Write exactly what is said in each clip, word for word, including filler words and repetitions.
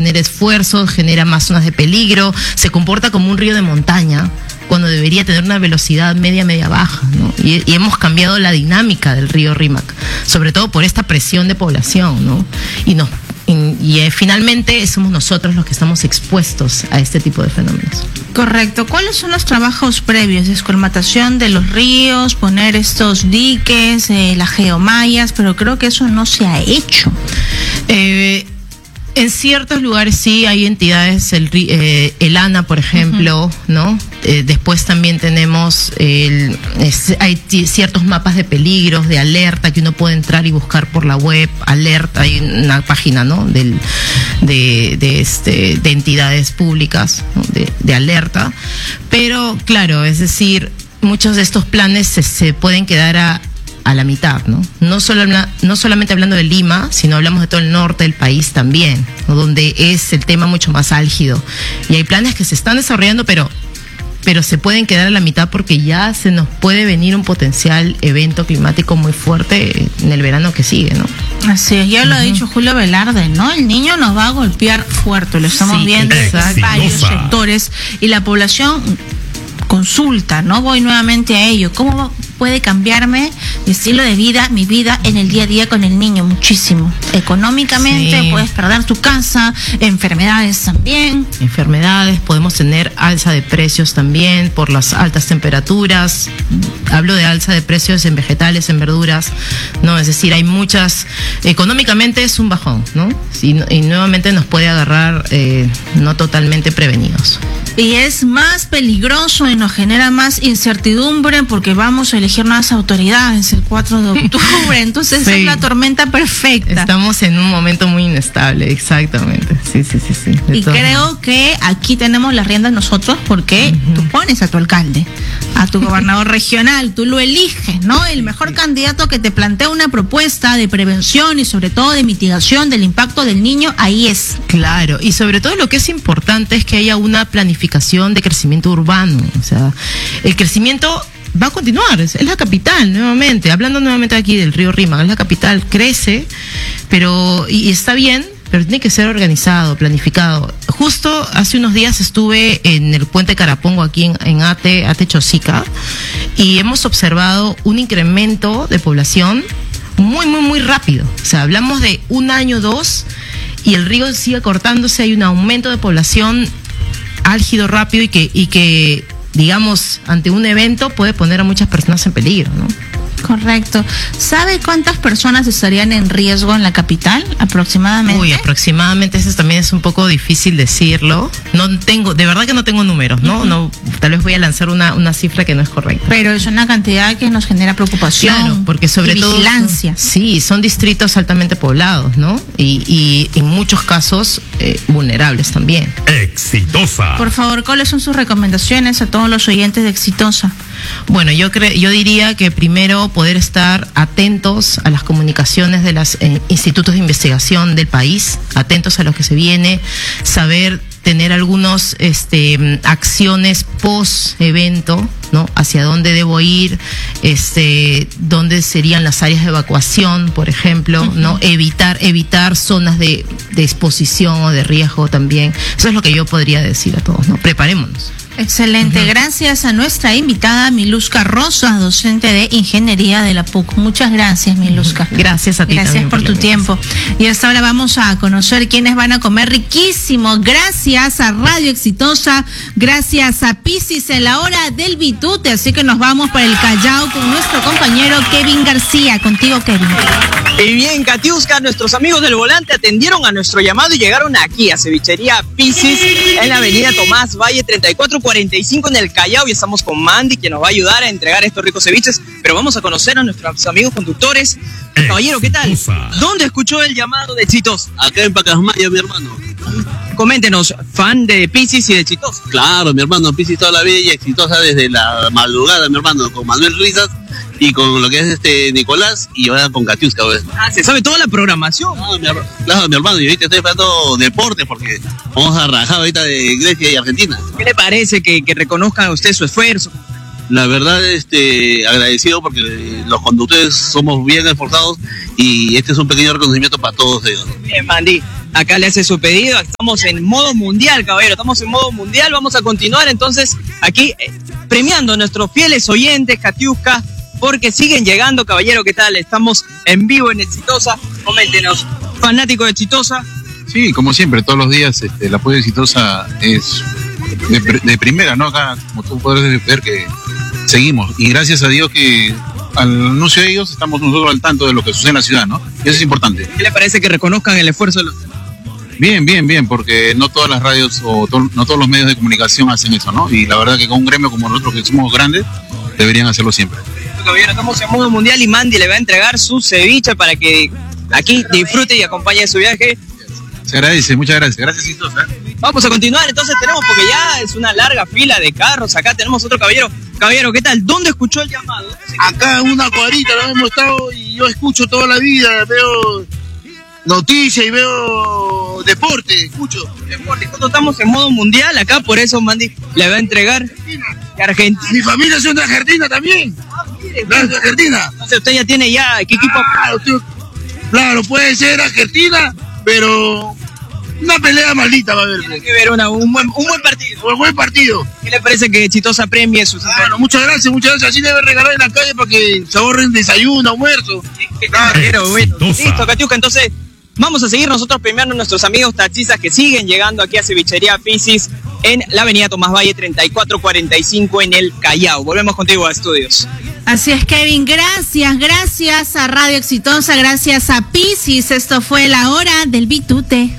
genera esfuerzo, genera más zonas de peligro, se comporta como un río de montaña, cuando debería tener una velocidad media, media baja, ¿no? Y, y hemos cambiado la dinámica del río Rímac, sobre todo por esta presión de población, ¿no? Y nos Y, y eh, finalmente somos nosotros los que estamos expuestos a este tipo de fenómenos. Correcto. ¿Cuáles son los trabajos previos? Descolmatación de los ríos, poner estos diques, eh, las geomallas, pero creo que eso no se ha hecho. Eh, En ciertos lugares sí hay entidades, el, eh, el ANA, por ejemplo, uh-huh. ¿no? Eh, después también tenemos, el, es, hay t- ciertos mapas de peligros, de alerta, que uno puede entrar y buscar por la web, alerta, hay una página, ¿no? Del, de, de, este, de entidades públicas, ¿no? de, de alerta. Pero, claro, es decir, muchos de estos planes se, se pueden quedar a a la mitad, ¿no? No, solo, no solamente hablando de Lima, sino hablamos de todo el norte del país también, ¿no? Donde es el tema mucho más álgido. Y hay planes que se están desarrollando, pero, pero se pueden quedar a la mitad porque ya se nos puede venir un potencial evento climático muy fuerte en el verano que sigue, ¿no? Así es, ya lo uh-huh. ha dicho Julio Velarde, ¿no? El niño nos va a golpear fuerte, lo estamos sí, viendo en varios sectores, y la población consulta, ¿no? Voy nuevamente a ello. ¿Cómo puede cambiarme mi estilo de vida, mi vida en el día a día con el niño? Muchísimo. Económicamente, sí. Puedes perder tu casa, enfermedades también. Enfermedades, podemos tener alza de precios también por las altas temperaturas. Hablo de alza de precios en vegetales, en verduras, ¿no? Es decir, hay muchas... Económicamente es un bajón, ¿no? Y, y nuevamente nos puede agarrar eh, no totalmente prevenidos. Y es más peligroso y nos genera más incertidumbre porque vamos a elegir nuevas autoridades el cuatro de octubre, entonces sí. Es la tormenta perfecta. Estamos en un momento muy inestable, exactamente. Sí, sí, sí, sí. Y creo modos. que aquí tenemos las riendas nosotros porque uh-huh. tú pones a tu alcalde, a tu gobernador regional, tú lo eliges, ¿no? El mejor candidato que te plantea una propuesta de prevención y sobre todo de mitigación del impacto del niño, ahí es. Claro, y sobre todo lo que es importante es que haya una planificación de crecimiento urbano. O sea, el crecimiento va a continuar, es la capital nuevamente, hablando nuevamente aquí del río Rímac, es la capital, crece, pero, y, y está bien, pero tiene que ser organizado, planificado. Justo hace unos días estuve en el puente Carapongo aquí en, en Ate, Ate Chosica, y hemos observado un incremento de población muy, muy, muy rápido. O sea, hablamos de un año, dos, y el río sigue cortándose, hay un aumento de población álgido, rápido, y que, y que, digamos, ante un evento puede poner a muchas personas en peligro, ¿no? Correcto. ¿Sabe cuántas personas estarían en riesgo en la capital aproximadamente? Uy, aproximadamente, eso también es un poco difícil decirlo. No tengo, de verdad que no tengo números, ¿no? Uh-huh. No, tal vez voy a lanzar una, una cifra que no es correcta. Pero es una cantidad que nos genera preocupación. Claro, porque sobre y todo vigilancia. Sí, son distritos altamente poblados, ¿no? Y, y en muchos casos eh, vulnerables también. Exitosa. Por favor, ¿cuáles son sus recomendaciones a todos los oyentes de Exitosa? Bueno, yo creo, yo diría que primero poder estar atentos a las comunicaciones de los eh, institutos de investigación del país, atentos a lo que se viene, saber tener algunos este acciones post evento, ¿no? Hacia dónde debo ir, este, dónde serían las áreas de evacuación, por ejemplo, uh-huh. ¿no? Evitar, evitar zonas de, de exposición o de riesgo también. Eso es lo que yo podría decir a todos, ¿no? Preparémonos. Excelente, uh-huh. Gracias a nuestra invitada Miluska Rosas, docente de Ingeniería de la P U C. Muchas gracias, Miluska. Gracias a ti. Gracias por, por tu tiempo. Y hasta ahora vamos a conocer quiénes van a comer riquísimo. Gracias a Radio Exitosa, gracias a Piscis en la hora del bitute. Así que nos vamos para el Callao con nuestro compañero Kevin García. Contigo, Kevin. Y bien, Katiuska, nuestros amigos del volante atendieron a nuestro llamado y llegaron aquí a Cevichería Piscis en la avenida Tomás Valle treinta y cuatro cuarenta y cinco en el Callao, y estamos con Mandy, que nos va a ayudar a entregar estos ricos ceviches, pero vamos a conocer a nuestros amigos conductores. Caballero, ¿qué tal? ¿Dónde escuchó el llamado de Exitosa? Acá en Pacasmayo, mi hermano. Coméntenos, fan de Piscis y de Exitosa. Claro, mi hermano, Piscis toda la vida y Exitosa desde la madrugada, mi hermano, con Manuel Risas y con lo que es este Nicolás, y ahora con Katiuska. ¿Ves? Ah, se sabe toda la programación. Claro, mi, claro, mi hermano, y ahorita estoy esperando deporte porque vamos a rajar ahorita de Grecia y Argentina. ¿Qué le parece que, que reconozcan a usted su esfuerzo? La verdad, este, agradecido porque los conductores somos bien esforzados y este es un pequeño reconocimiento para todos ellos. Bien, Mandy. acá le hace su pedido. Estamos en modo mundial, caballero, estamos en modo mundial. Vamos a continuar entonces aquí eh, premiando a nuestros fieles oyentes, Katiuska, porque siguen llegando, caballero. ¿Qué tal? Estamos en vivo en Exitosa. Coméntenos, fanático de Exitosa. Sí, como siempre, todos los días este, el apoyo de Exitosa es de, de primera, ¿no? Acá, como tú puedes ver, que seguimos. Y gracias a Dios que al anuncio de ellos estamos nosotros al tanto de lo que sucede en la ciudad, ¿no? Y eso es importante. ¿Qué le parece que reconozcan el esfuerzo de los... Bien, bien, bien, porque no todas las radios o to- no todos los medios de comunicación hacen eso, ¿no? Y la verdad que con un gremio como nosotros, que somos grandes, deberían hacerlo siempre. Caballero, estamos en modo mundial y Mandy le va a entregar su ceviche para que aquí disfrute y acompañe su viaje. Se agradece, muchas gracias. Gracias, Exitosa. Vamos a continuar, entonces tenemos, porque ya es una larga fila de carros. Acá tenemos otro caballero. Caballero, ¿qué tal? ¿Dónde escuchó el llamado? Acá en una cuadrita lo hemos estado y yo escucho toda la vida, veo noticias y veo deporte, escucho. Deporte, nosotros estamos en modo mundial acá, por eso Mandy le va a entregar Argentina. Mi familia es de Argentina también. Ah, mire, ¿De Argentina? entonces usted ya tiene ya, ¿qué equipo? Claro, tío, claro, puede ser Argentina, pero una pelea maldita va a haber. Tiene que ver una, un, buen, un buen partido. Un buen partido. ¿Qué le parece que Exitosa premie sus... Claro, muchas gracias, muchas gracias. Así debe regalar en la calle para que se ahorren desayuno, almuerzo. Claro, bueno. Listo, Katiuska, entonces vamos a seguir nosotros premiando a nuestros amigos taxistas que siguen llegando aquí a Cevichería Piscis en la avenida Tomás Valle treinta y cuatro cuarenta y cinco en el Callao. Volvemos contigo a estudios. Así es, Kevin, gracias, gracias a Radio Exitosa, gracias a Piscis. Esto fue la hora del Bitute.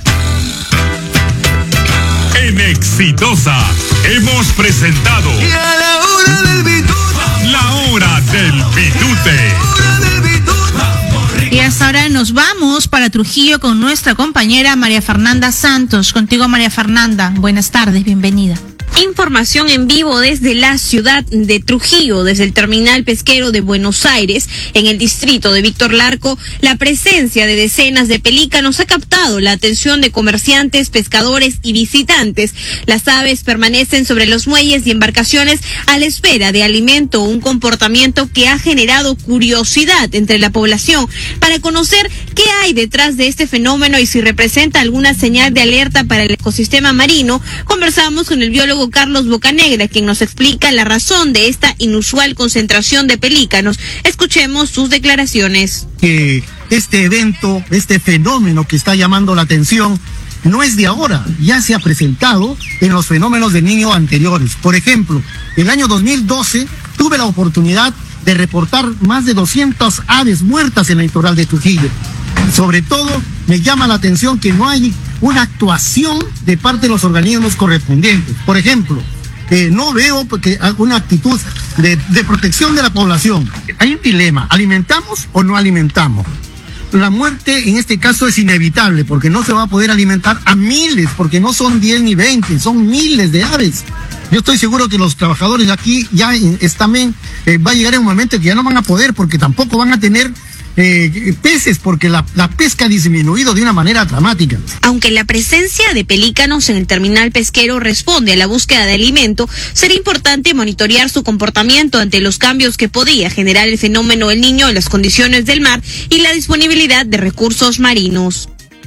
En Exitosa hemos presentado Y a la hora del Bitute, la hora del Bitute. hora del Bitute. Y hasta ahora nos vamos para Trujillo con nuestra compañera María Fernanda Santos. Contigo, María Fernanda. Buenas tardes, bienvenida. Información en vivo desde la ciudad de Trujillo, desde el terminal pesquero de Buenos Aires, en el distrito de Víctor Larco. La presencia de decenas de pelícanos ha captado la atención de comerciantes, pescadores y visitantes. Las aves permanecen sobre los muelles y embarcaciones a la espera de alimento, un comportamiento que ha generado curiosidad entre la población para conocer qué hay detrás de este fenómeno y si representa alguna señal de alerta para el ecosistema marino. Conversamos con el biólogo Carlos Bocanegra, quien nos explica la razón de esta inusual concentración de pelícanos. Escuchemos sus declaraciones. Que este evento, este fenómeno que está llamando la atención, no es de ahora, ya se ha presentado en los fenómenos del Niño anteriores. Por ejemplo, el año dos mil doce tuve la oportunidad de reportar más de doscientas aves muertas en el litoral de Trujillo. Sobre todo, me llama la atención que no hay una actuación de parte de los organismos correspondientes. Por ejemplo, eh, no veo porque una actitud de, de protección de la población. Hay un dilema, ¿alimentamos o no alimentamos? La muerte en este caso es inevitable porque no se va a poder alimentar a miles, porque no son diez ni veinte, son miles de aves. Yo estoy seguro que los trabajadores aquí ya están, eh, va a llegar un momento que ya no van a poder porque tampoco van a tener Eh, peces porque la, la pesca ha disminuido de una manera dramática. Aunque la presencia de pelícanos en el terminal pesquero responde a la búsqueda de alimento, sería importante monitorear su comportamiento ante los cambios que podría generar el fenómeno El Niño en las condiciones del mar y la disponibilidad de recursos marinos.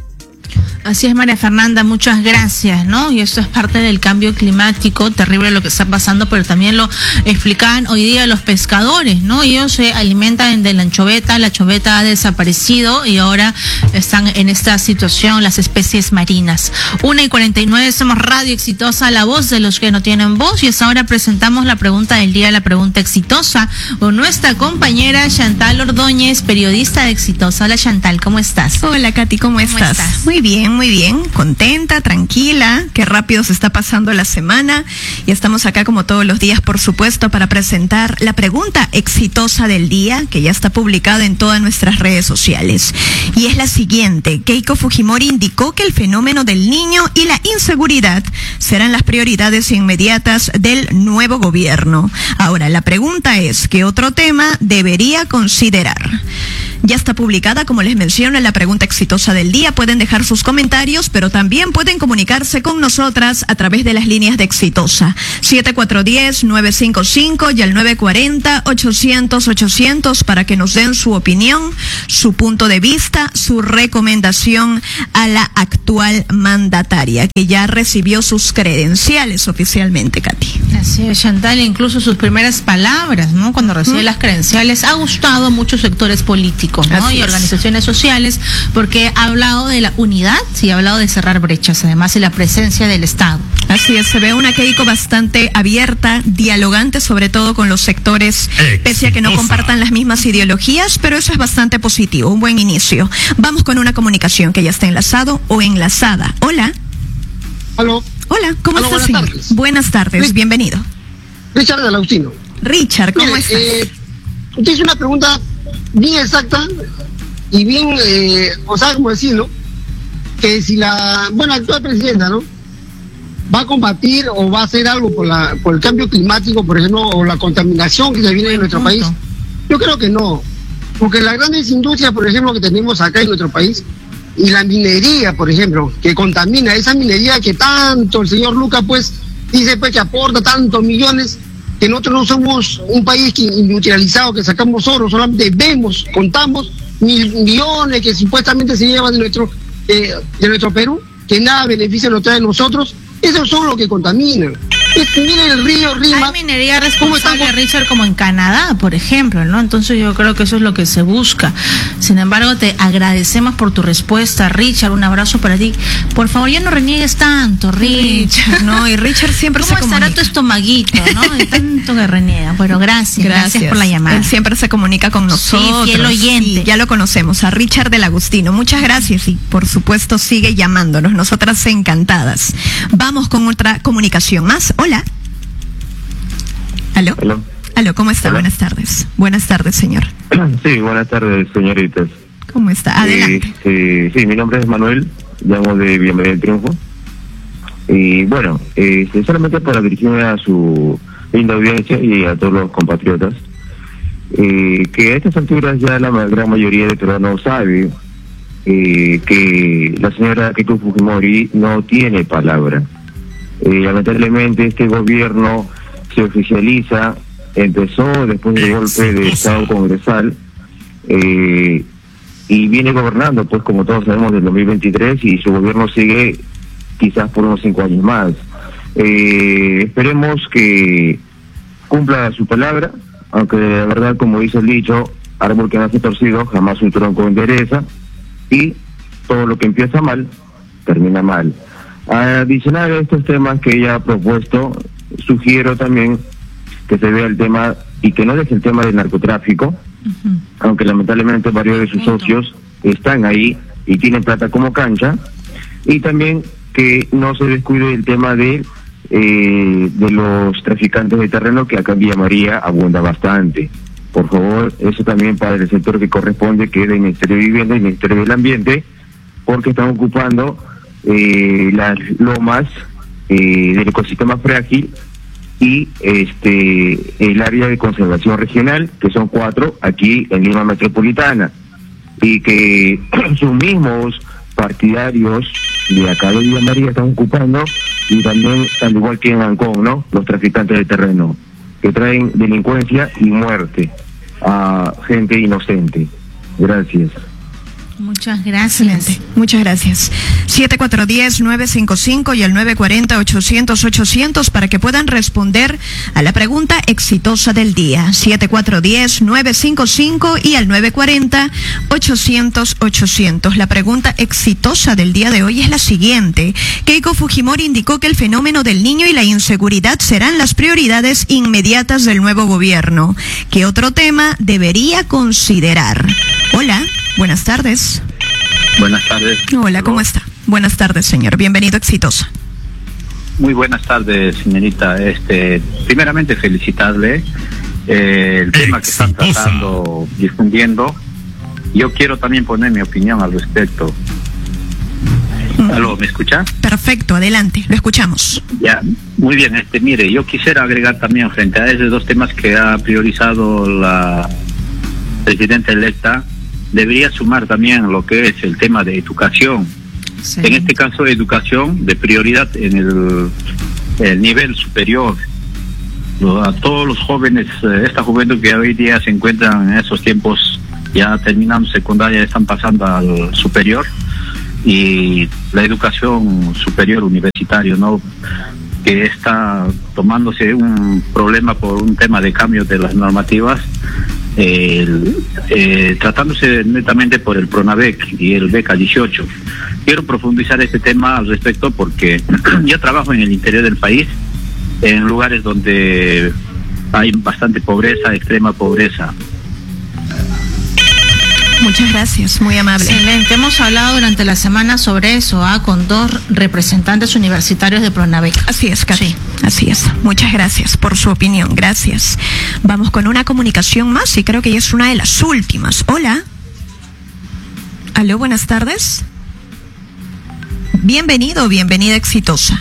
Así es, María Fernanda, muchas gracias, ¿no? Y esto es parte del cambio climático, terrible lo que está pasando, pero también lo explicaban hoy día los pescadores, ¿no? Ellos se alimentan de la anchoveta, la anchoveta ha desaparecido y ahora están en esta situación las especies marinas. Una y cuarenta y nueve, somos Radio Exitosa, la voz de los que no tienen voz, y hasta ahora presentamos la pregunta del día, la pregunta exitosa, con nuestra compañera Chantal Ordóñez, periodista de Exitosa. Hola Chantal, ¿cómo estás? Hola Katy, ¿cómo, ¿Cómo estás? estás? Muy bien, muy bien, contenta, tranquila, qué rápido se está pasando la semana y estamos acá como todos los días, por supuesto, para presentar la pregunta exitosa del día, que ya está publicada en todas nuestras redes sociales. Y es la siguiente: Keiko Fujimori indicó que el fenómeno del Niño y la inseguridad serán las prioridades inmediatas del nuevo gobierno. Ahora, la pregunta es, ¿qué otro tema debería considerar? Ya está publicada, como les menciono, en la pregunta exitosa del día. Pueden dejar sus comentarios, pero también pueden comunicarse con nosotras a través de las líneas de Exitosa. siete cuatro uno cero, nueve cinco cinco y el nueve cuatro cero, ochocientos, ochocientos para que nos den su opinión, su punto de vista, su recomendación a la actual mandataria, que ya recibió sus credenciales oficialmente, Katy. Así es, Chantal, incluso sus primeras palabras, ¿no? Cuando recibe uh-huh. las credenciales, ha gustado a muchos sectores políticos, ¿no? Así y es. Organizaciones sociales, porque ha hablado de la unidad y ha hablado de cerrar brechas, además, y la presencia del Estado. Así es, se ve una Keiko bastante abierta, dialogante, sobre todo con los sectores, Exitosa. Pese a que no compartan las mismas ideologías, pero eso es bastante positivo, un buen inicio. Vamos con una comunicación que ya está enlazado o enlazada. Hola. Aló. Hola, ¿cómo Aló, estás? Buenas tardes. Buenas tardes, Rich, bienvenido. Richard del Agustino. Richard, ¿cómo Mire, estás? Eh, usted hizo una pregunta bien exacta y bien, eh, o sea, como decirlo, que si la, bueno, actual presidenta, ¿no? Va a combatir o va a hacer algo por la por el cambio climático, por ejemplo, o la contaminación que se viene en nuestro punto. país. Yo creo que no, porque las grandes industrias, por ejemplo, que tenemos acá en nuestro país, y la minería, por ejemplo, que contamina, esa minería que tanto el señor Lucas, pues, dice pues que aporta tantos millones, que nosotros no somos un país que industrializado, que sacamos oro, solamente vemos, contamos mil millones que supuestamente se llevan de nuestro, eh, de nuestro Perú, que nada beneficia nos trae a nosotros. Esos son los que contaminan. Es, miren el río Rima. Hay minería responsable, Richard, como en Canadá, por ejemplo, ¿no? Entonces yo creo que eso es lo que se busca. Sin embargo, te agradecemos por tu respuesta, Richard. Un abrazo para ti. Por favor, ya no reniegues tanto, Richard, ¿no? Y Richard siempre se comunica. ¿Cómo estará tu estomaguito, no? De tanto que reniega. Bueno, gracias, gracias. Gracias por la llamada. Él siempre se comunica con nosotros. Sí, fiel oyente. Sí, ya lo conocemos, a Richard del Agustino. Muchas gracias y, por supuesto, sigue llamándonos. Nosotras encantadas. Vamos con otra comunicación más. Hola. ¿Aló? ¿Aló? ¿Aló? ¿Cómo está? ¿Aló? Buenas tardes. Buenas tardes, señor. Sí, buenas tardes, señoritas. ¿Cómo está? Adelante. Eh, sí, sí, mi nombre es Manuel, llamo de Bienvenida al Triunfo. Y bueno, eh, solamente para dirigirme a su linda audiencia y a todos los compatriotas, eh, que a estas alturas ya la gran mayoría de peruanos sabe eh, que la señora Keiko Fujimori no tiene palabra. Eh, lamentablemente este gobierno se oficializa, empezó después del golpe de Estado congresal eh, y viene gobernando, pues como todos sabemos, del dos mil veintitrés, y su gobierno sigue quizás por unos cinco años más. Eh, esperemos que cumpla su palabra, aunque la verdad, como dice el dicho, árbol que nace torcido jamás un tronco endereza, y todo lo que empieza mal termina mal. Adicional a estos temas que ella ha propuesto, sugiero también que se vea el tema y que no deje el tema del narcotráfico, uh-huh. aunque lamentablemente varios de sus socios están ahí y tienen plata como cancha, y también que no se descuide el tema de eh, de los traficantes de terreno, que acá en Villa María abunda bastante. Por favor, eso también para el sector que corresponde, que es el Ministerio de Vivienda y el Ministerio del Ambiente, porque están ocupando eh, las lomas eh, del ecosistema frágil y este el área de conservación regional, que son cuatro aquí en Lima Metropolitana, y que sus mismos partidarios de acá de Villa María están ocupando, y también al igual que en Ancón, ¿no? Los traficantes de terreno, que traen delincuencia y muerte a gente inocente. Gracias. Muchas gracias. Excelente. Muchas gracias. siete cuatro uno cero, nueve cinco cinco y el nueve cuatro cero, ochocientos, ochocientos para que puedan responder a la pregunta exitosa del día. siete cuatro uno cero, nueve cinco cinco y el nueve cuatro cero, ochocientos, ochocientos. La pregunta exitosa del día de hoy es la siguiente. Keiko Fujimori indicó que el fenómeno del niño y la inseguridad serán las prioridades inmediatas del nuevo gobierno. ¿Qué otro tema debería considerar? Hola, buenas tardes. Buenas tardes. Hola, ¿cómo está? Buenas tardes, señor. Bienvenido a Exitosa. Muy buenas tardes, señorita. Este, primeramente felicitarle eh, el tema que están tratando, difundiendo. Yo quiero también poner mi opinión al respecto. Mm. ¿Aló, me escucha? Perfecto, adelante, lo escuchamos. Ya, muy bien. Este, mire, yo quisiera agregar también frente a esos dos temas que ha priorizado la presidenta electa, debería sumar también lo que es el tema de educación. Sí. En este caso, educación de prioridad en el, el nivel superior. A todos los jóvenes, esta juventud que hoy día se encuentran en esos tiempos, ya terminando secundaria, están pasando al superior, y la educación superior universitario, ¿no?, que está tomándose un problema por un tema de cambio de las normativas, eh, eh, tratándose netamente por el PRONAVEC y el beca dieciocho. Quiero profundizar este tema al respecto porque yo trabajo en el interior del país, en lugares donde hay bastante pobreza, extrema pobreza. Muchas gracias, muy amable. Excelente, hemos hablado durante la semana sobre eso, ¿ah? Con dos representantes universitarios de PRONAVEC. Así es, Katy. Sí. Así es. Muchas gracias por su opinión, gracias. Vamos con una comunicación más y creo que ya es una de las últimas. Hola. Aló, buenas tardes. Bienvenido, bienvenida exitosa.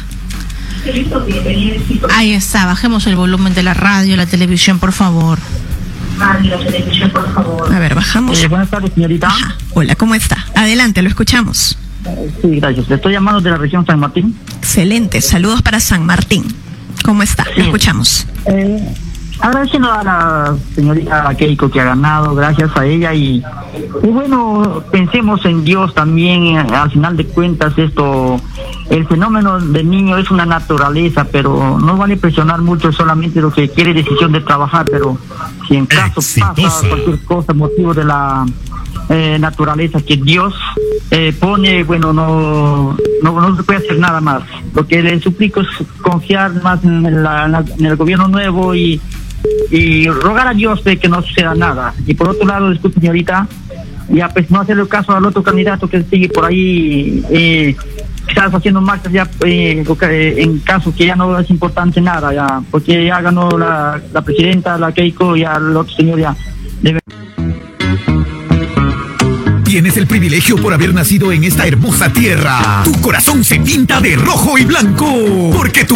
Ahí está, bajemos el volumen de la radio, la televisión, por favor. Radio, televisión, por favor. A ver, bajamos. Eh, buenas tardes, señorita. Ajá. Hola, ¿cómo está? Adelante, lo escuchamos. Eh, sí, gracias. Le estoy llamando de la región San Martín. Excelente, saludos para San Martín. ¿Cómo está? Sí. Lo escuchamos. Eh, agradeciendo a la señorita Keiko que ha ganado, gracias a ella, y, y bueno, pensemos en Dios también. Al final de cuentas, esto, el fenómeno del niño es una naturaleza, pero no vale presionar mucho, solamente lo que quiere decisión de trabajar, pero si en caso Exitosa. pasa cualquier cosa, motivo de la eh, naturaleza que Dios eh, pone, bueno, no, no no se puede hacer nada más. Lo que le suplico es confiar más en, la, en el gobierno nuevo y y rogar a Dios de que no suceda nada. Y por otro lado, disculpe, señorita, ya pues no hacerle caso al otro candidato que sigue por ahí, eh, quizás haciendo marchas ya eh, en caso que ya no es importante nada, ya porque ya ganó la, la presidenta, la Keiko, y al otro señor ya debe... Tienes el privilegio por haber nacido en esta hermosa tierra. Tu corazón se pinta de rojo y blanco, porque tu